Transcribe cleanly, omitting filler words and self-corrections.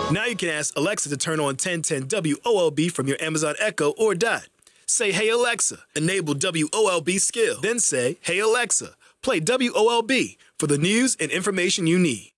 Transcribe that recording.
Now you can ask Alexa to turn on 1010 WOLB from your Amazon Echo or Dot. Say, "Hey Alexa," enable WOLB skill. Then say, "Hey Alexa, play WOLB for the news and information you need."